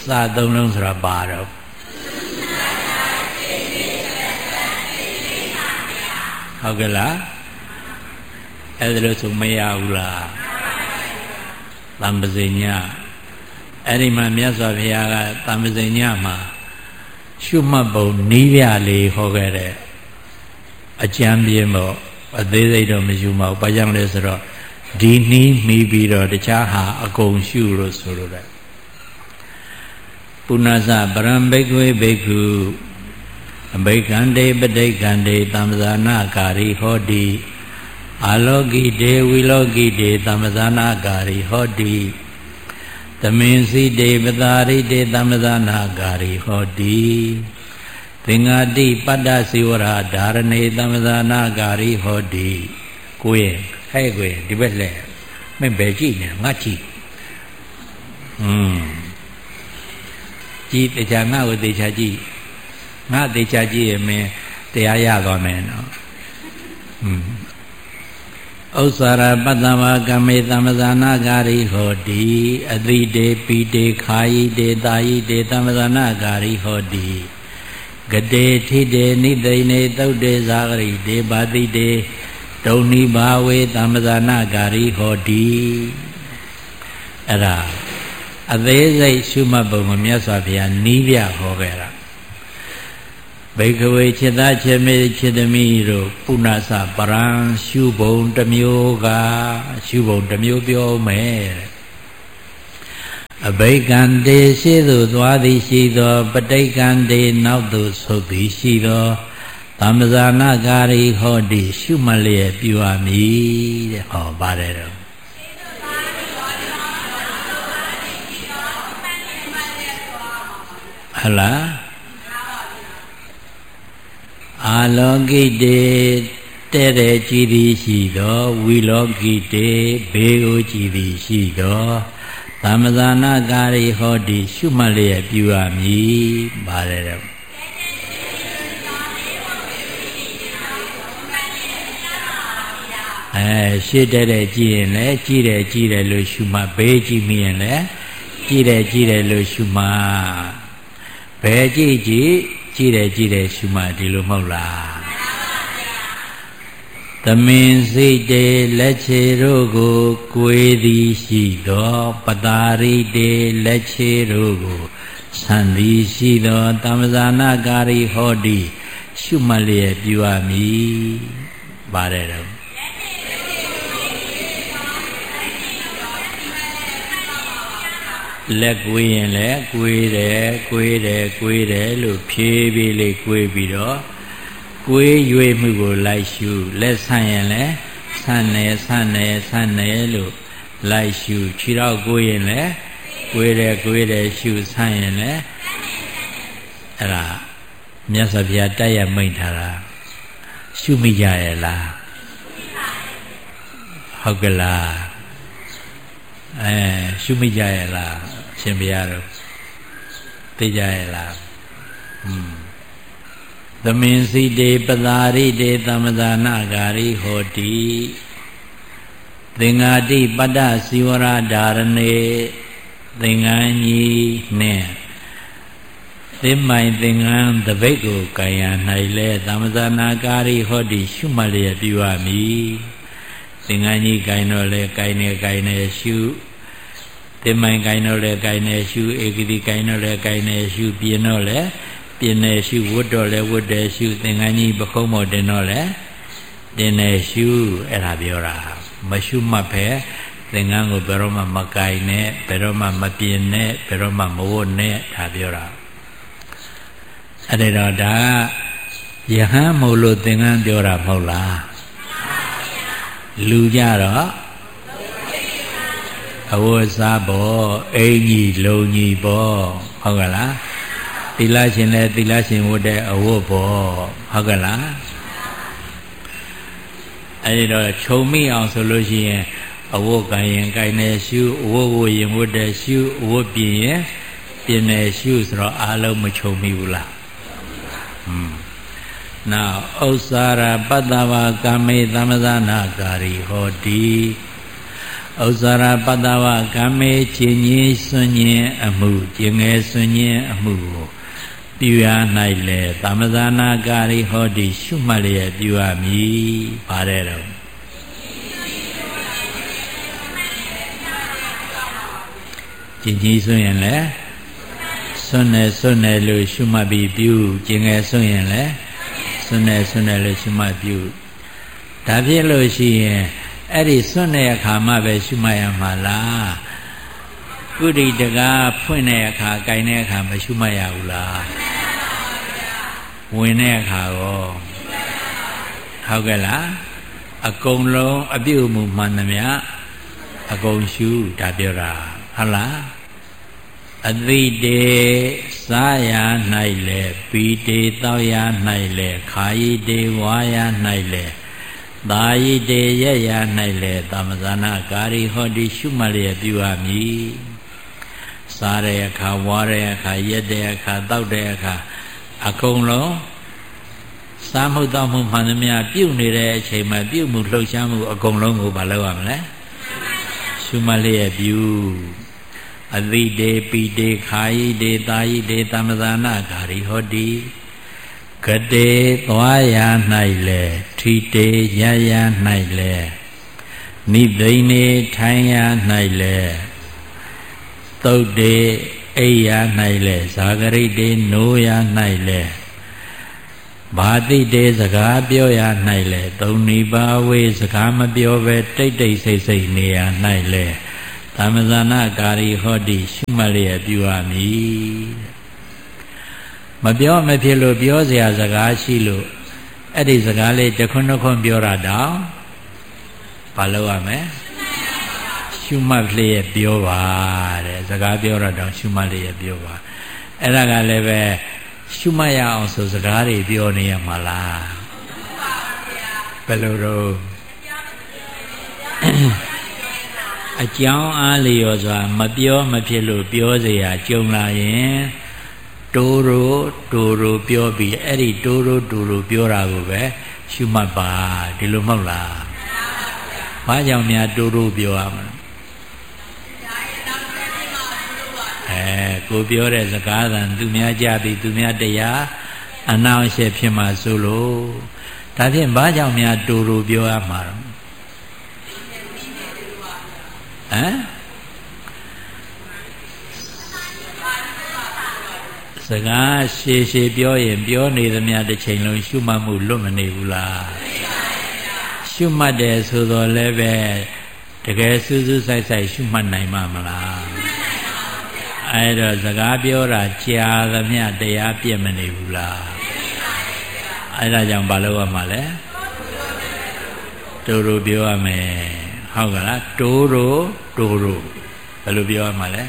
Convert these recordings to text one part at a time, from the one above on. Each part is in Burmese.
စာသုံးလုံးဆိုတာပါတော့ဟုတ်ကဲ့လားအဲ့ဒါလို့ဆိုမရဘူးလားသံပဇိညအဲ့ဒီမှာမြတ်စွာဘုရားကသံပဇိညမှာရှုမှတ်ပုံနီးပြလေးဟောခဲ့တဲ့အကျမ်းပြင်းပေါ့အသေးစိတ်တော့မယူမအောင်ဘာကြောင့်လဲဆိုတော့ဒီနီးမိပြီးတော့တခြားဟာအကုန်ရှုလို့ဆိုလို့တဲ့ပုဏ္ဏစပရံဘိက္ခွေဘိက္ခုအဘိက္ခန္တေပဋိက္ခန္တေသမ္ပဇာနာကာရိဟောတိအာလောကိတေဝိလောကိတေသမ္ပဇာနာကာရိဟောတိသမင်စီတေပတာရိတေသမ္ပဇာနာကာရိဟောတိသင်္ဃာတိပတ္တစီဝရဓာရဏေသမ္ပဇာနာကာရိဟောတိကိုယ်ဟဲ့ကိုယ်ဒီဘက်လဲမင်းပဲကြည့်နေငါကြည့်ကြည့်တရားငါ့ကိုတရားကြည့်ငါတရားကြည့်ရင်မင်းတရားရသွားမယ်နော်ဥစ္စာရပတ္တဝကမေသမ္ပဇာနာကာရိဟောတိအတိတေပိတေခာယိတေတာယိတေသမ္ပဇာနာကာရိဟောတိဂတေထိတေနိသိနေသုတ်တေဇာဂရိတေပါတိတေဒုံနိဘာဝေသမ္ပဇာနာကာရိဟောတိအဲ့ဒါအသေးစိတ်ရှုမှတ်ပုံကိုမြတ်စွာဘုရားနီးပြဟောခဲ့တာဘိက္ခဝေจิตသားချေမေจิตသမီးတို့ပုဏ္ဏစပရံရှုပုံတစ်မျိုးကရှုပုံတစ်မျိုးပြောမယ်အဘိက္ခန္တေရှေ့သို့သွားသည်ရှိသောပဋိက္ခန္တေနောက်သို့ဆုတ်သည်ရှိသောသမ္ပဇာနာကာရိဟောတိရှုမှတ်လျက်ပြုရမည်တဲ့ဟောပါတယ်တော့ဟလားအာလောကိတေတဲ့တဲ့ကြည်သည်ရှိသောဝီလောကိတေဘေးကိုကြည်သည်ရှိသောသမ္ပဇာနာကာရိဟောတိရှုမှတ်လျက်ပြုရမည်ပါတယ်တော့ရှေ့တဲ့ကြည့်ရင်လည်းကြည့်တယ်လို့ရှုမှတ်ဘေးကြည့်မိရင်လည်းကြည့်တယ်လို့ရှုမှတ်ဘယ်ကြည့်ကြည့်တယ်ရှုမှတ်ဒီလိုမဟုတ်လားသမင်စိတ်တေလက်ခြေတို့ကိုကိုယ်သည်ရှိသောပတာရိတေလက်ခြေတို့ကိုဆံသည်ရှိသောသမ္ပဇာနာကာရိဟောတိရှုမှတ်လျက်ပြုရမည်ပါတယ်တော့လက်ကွေးရင်လည်းကွေးတယ်လို့ဖြည်းဖြည်းလေးကွေးပြီးတော့ကွေးရွေးမှုကိုလိုက်ရှုလက်ဆန့်ရင်လည်းဆန့်တယ်လို့လိုက်ရှုခြေထောက်ကွေးရင်လည်းကွေးတယ်ရှုဆန့်ရင်လည်းအဲ့ဒါမြတ်စွာဘုရားတိုက်ရမိန့်ထားတာရှုမိကြရဲ့လားဟုတ်ကလားရှုမိကြရဲ့လားရှင်ဘုရားတို့သိကြရဲ့လားသမင်စီတေပတာရိတေသမ္ပဇာနာကာရိဟောတိသင်္ဃာတိပတ္တစီဝရဓာရဏေသင်္ကန်းကြီးနဲ့သင်္မိုင်သင်္ကန်းတပိတ်ကိုကာယ၌လဲသမ္ပဇာနာကာရိဟောတိရှုမှတ်လျက်ပြုရမည်သင်္ကန်းကြီးကိုင်တော့လဲကိုင်နေရှုသင်္မိုင်ကိုင်တော့လဲကိုင်နေရှုဧကတိကိုင်တော့လဲကိုင်နေရှုပြင်းတော့လဲပြင်းနေရှုဝတ်တော့လဲဝတ်တယ်ရှုသင်္ကန်းကြီးပခုံးမော်တင်တော့လဲတင်နေရှုအဲ့ဒါပြောတာမရှုမှတ်ပဲသင်္ကန်းကိုဘယ်တော့မှမကိုင်နဲ့ဘယ်တော့မှမပြင်းနဲ့ဘယ်တော့မှမဝတ်နဲ့ဒါပြောတာအဲ့ဒါတော့ဒါယဟန်မို့လို့သင်္ကန်းပြောတာမဟုတ်လားလူကြတော့အဝတ်စားပေါ့အင်ကြီးလုံကြီးပေါ့ဟုတ်ကလားသီလရှင်လည်းသီလရှင်ဝတ်တဲ့အဝတ်ပေါ့ဟုတ်ကလားအဲဒီတော့ခြုံမိအောင်ဆိုလို့ရှိရင်အဝတ်ကိုင်ရင်ကိုင်နေရှုအဝတ်ဝတ်ရင်ဝတ်တဲ့ရှုအဝတ်ပြင်ရင်ပြင်နေရှုဆိုတော့အားလုံးမခြုံမိဘူးလားနောက်ဥစ္စာရပတ္တဝကမေသမ္ပဇာနာကာရိဟောတိဥဇာရပတ္တဝကမေကျင်ကြီးစွန့်ခြင်းအမှုကျင်ငယ်စွန့်ခြင်းအမှုကိုပြုရ၌လေသမဇာနာကာရိဟောတိရှုမှတ်လျက်ပြုရမည်ပါတယ်တော့ကျင်ကြီးစွန့်ရင်လေစွန့်နေလို့ရှုမှတ်ပြီးပြုကျင်ငယ်စွန့်ရင်လေစွန့်နေလို့ရှုမှတ်ပြုဒါဖြစ်လို့ရှိရင်အဲ့ဒီစွန့်တဲ့အခါမှပဲရှုမှတ်ရမှာလားကုဋိတကားဖွင့်တဲ့အခါ၊ကြိုင်တဲ့အခါမရှုမှတ်ရဘူးလားဝင်တဲ့အခါရောဟုတ်ကဲ့လားအကုန်လုံးအပြုအမူမှန်သမျှအကုန်ရှုဒါပြောတာဟုတ်လားအသိတေစားရ၌လေပီတေတောက်ရ၌လေခာယိတေဝါရ၌လေသာယိတေရရ၌လေသမဇာနာကာရိဟောတိရှုမှတ်လျက်ပြုရမည်စားတဲ့အခါဝါတဲ့အခါရက်တဲ့အခါတောက်တဲ့အခါအကုန်လုံးစားမှုတောက်မှုမှန်သမျှပြုတ်နေတဲ့အချိန်မှာပြုတ်မှုလှုပ်ရှားမှုအကုန်လုံးကိုမလုပ်ရမလဲရှုမှတ်လျက်ပြုအသိတေပိတေခာယိတေသာယိတေသမဇာနာကာရိဟောတိကတေသွားရ၌လေထိတေရရ၌လေနိဗ္ဗိနေထိုင်ရ၌လေသုတ်တေအိယ၌လေဇာဂရိတေနိုးရ၌လေဘာတိတေစကားပြောရ၌လေသုံးနိပါဝေစကားမပြောပဲတိတ်တိတ်ဆိတ်ဆိတ်နေရ၌လေသမဇာနာကာရိဟောတိရှုမှတ်လျက်ပြုရမည်မပြောမဖြစ်လို့ပြောเสียစကားရှိလို့အဲ့ဒီစကားလေးတစ်ခွန်းတစ်ခွန်းပြောတာတောင်ဘာလုပ်ရမလဲရှုမှတ်လျက်ပြောပါတဲ့စကားပြောတာတောင်ရှုမှတ်လျက်ပြောပါအဲ့ဒါကလည်းပဲရှုမှတ်ရအောင်ဆိုစကားတွေပြောနေရမှာလားဘယ်လိုတော့အကြောင်းအားလျော်စွာမပြောမဖြစ်လို့ပြောเสียကြုံလာရင်တိုးရိုပြောပြီးအဲ့ဒီတိုးရိုပြောတာကိုပဲရှုမှတ်ပါဒီလိုမဟုတ်လားဘာကြောင့်များတိုးရိုပြောရမလဲကိုပြောတဲ့စကားသံသူများကြပြီးသူများတရားအနှောင့်အယှက်ဖြစ်မှာဆိုလို့ဒါဖြင့်ဘာကြောင့်များတိုးရိုပြောရမှာတော့စကားရှည်ပြောရင်ပြောနေသမျှတစ်ချိန်လုံးရှုမှတ်မှုလွတ်မနေဘူးလားရှုမှတ်တယ်ဆိုတော့လည်းပဲတကယ်စူးစူးဆိုင်ဆိုင်ရှုမှတ်နိုင်မှာမလားအဲ့တော့စကားပြောတာကြာသမျှတရားပြည့်မနေဘူးလားအဲ့ဒါကြောင့်ဘာလို့ရမှာလဲတိုးရိုပြောရမယ်ဟုတ်ကလားတိုးရိုဘယ်လိုပြောရမှာလဲ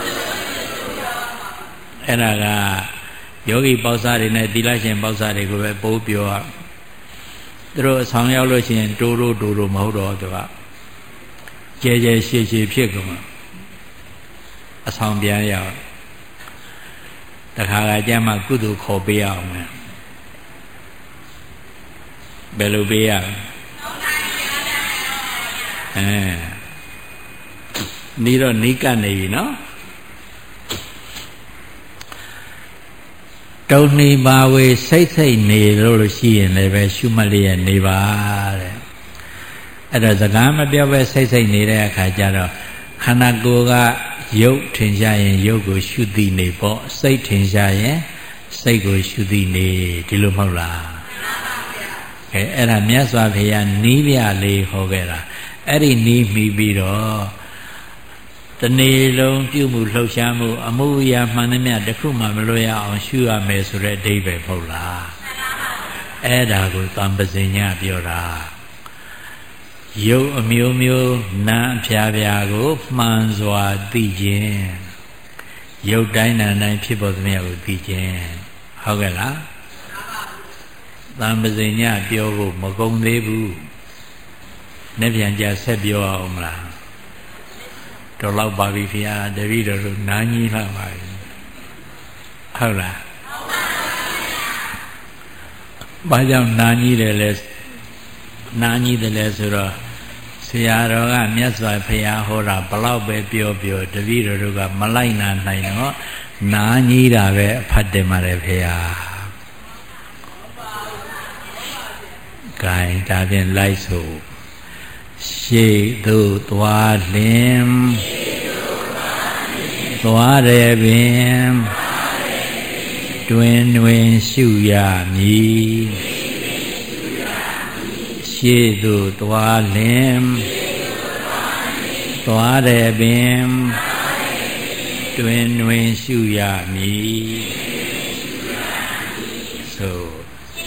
အဲ့ဒါကယောဂီပေါစားတွေနဲ့သီလရှင်ပေါစားတွေကိုပဲပိုးပြောရသူတို့အဆောင်ရောက်လို့ရှိရင်တိုးရိုမဟုတ်တော့သူကကျဲရှည်ဖြစ်ကုန်အဆောင်ပြန်ရောက်တခါကကြမှာကုသိုလ်ခေါ်ပေးရအောင်မယ်ဘယ်လိုပေးရနီးတော့နီးကပ်နေပြီနော်တုံနေပါဝေစိတ်နေလို့ရှိရင်လည်းပဲရှုမှတ်လျက်နေပါတဲ့အဲ့တော့စကားမပြောပဲစိတ်နေတဲ့အခါကျတော့ခန္ဓာကိုယ်ကရုပ်ထင်ရှားရင်ရုပ်ကိုရှုသိနေပေါ့စိတ်ထင်ရှားရင်စိတ်ကိုရှုသိနေဒီလိုမဟုတ်လားအဲ့ဒါမြတ်စွာဘုရားနီးပြလေးဟောခဲ့တာအဲ့ဒီနီးမိပြီးတော့တနေ့လုံးပြုမှုလှုပ်ရှားမှုအမှုအရာမှန်သမျှတစ်ခုမှမလွတ်ရအောင်ရှုရမယ်ဆိုတဲ့အဓိပ္ပာယ်ဟုတ်လားအဲ့ဒါကိုသံပဇင်ညပြောတာရုပ်အမျိုးမျိုးနာအဖျားကိုမှန်စွာသိခြင်းရုပ်တိုင်းနာတိုင်းဖြစ်ပေါ်သမျှကိုသိခြင်းဟုတ်ကဲ့လားသံပဇင်ညပြောဖို့မကုန်သေးဘူးနေ့ပြန်ကြဆက်ပြောအောင်မလားတော်လောက်ပါပြီဖေ။တပည့်တော်တို့နားကြီးလာပါပြီဟုတ်လားဘာကြောင့်နားကြီးတယ်လဲနားကြီးတယ်လဲဆိုတော့ဆရာတော်ကမြတ်စွာဘုရားဟောတာဘလောက်ပဲပြောပြောတပည့်တော်တို့ကမလိုက်နိုင်တော့နားကြီးတာပဲအဖတ်တယ်ပါတယ်ဘုရားဂိုင်းဒါဖြင့်လိုက်ဆိုရှေ့သို့သွားလင်သွားရပင်တွင်ရှုရမည်ရှေ့သို့သွားလင်သွားရပင်တွင်ရှုရမည်ဆို